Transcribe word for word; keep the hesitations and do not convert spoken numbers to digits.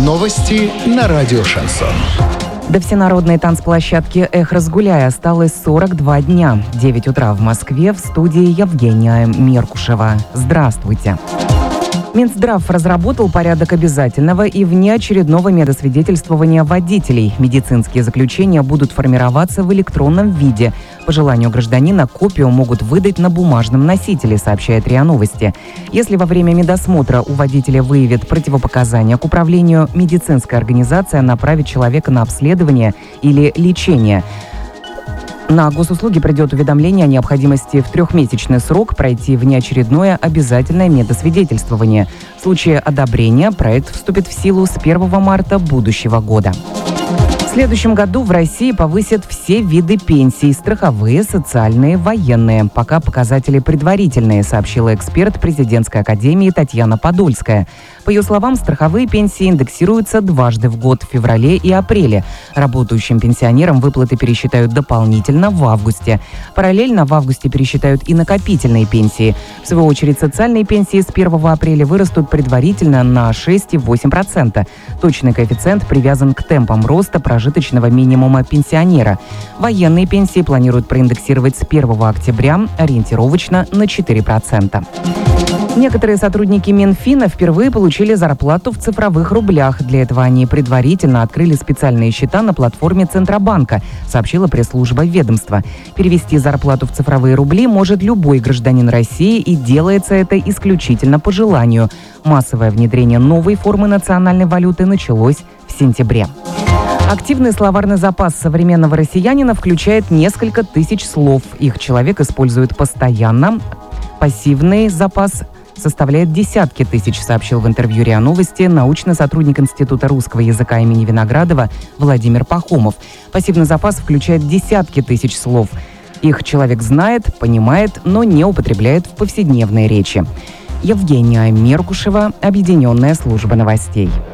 Новости на радио «Шансон». До всенародной танцплощадки «Эх, разгуляй» осталось сорок два дня. девять утра в Москве, в студии Евгения Меркушева. Здравствуйте. Минздрав разработал порядок обязательного и внеочередного медосвидетельствования водителей. Медицинские заключения будут формироваться в электронном виде. По желанию гражданина копию могут выдать на бумажном носителе, сообщает РИА Новости. Если во время медосмотра у водителя выявят противопоказания к управлению, медицинская организация направит человека на обследование или лечение. На госуслуги придет уведомление о необходимости в трехмесячный срок пройти внеочередное обязательное медосвидетельствование. В случае одобрения проект вступит в силу с первого марта будущего года. В следующем году в России повысят все виды пенсий – страховые, социальные, военные. Пока показатели предварительные, сообщила эксперт президентской академии Татьяна Подольская. По ее словам, страховые пенсии индексируются дважды в год – в феврале и апреле. Работающим пенсионерам выплаты пересчитают дополнительно в августе. Параллельно в августе пересчитают и накопительные пенсии. В свою очередь, социальные пенсии с первого апреля вырастут предварительно на шесть целых восемь десятых процента. Точный коэффициент привязан к темпам роста прожиточного минимума пенсионера. Военные пенсии планируют проиндексировать с первого октября ориентировочно на четыре процента. Некоторые сотрудники Минфина впервые получили зарплату в цифровых рублях. Для этого они предварительно открыли специальные счета на платформе Центробанка, сообщила пресс-служба ведомства. Перевести зарплату в цифровые рубли может любой гражданин России, и делается это исключительно по желанию. Массовое внедрение новой формы национальной валюты началось в сентябре. Активный словарный запас современного россиянина включает несколько тысяч слов. Их человек использует постоянно. Пассивный запас составляет десятки тысяч, сообщил в интервью РИА Новости научный сотрудник Института русского языка имени Виноградова Владимир Пахомов. Пассивный запас включает десятки тысяч слов. Их человек знает, понимает, но не употребляет в повседневной речи. Евгения Меркушева, Объединенная служба новостей.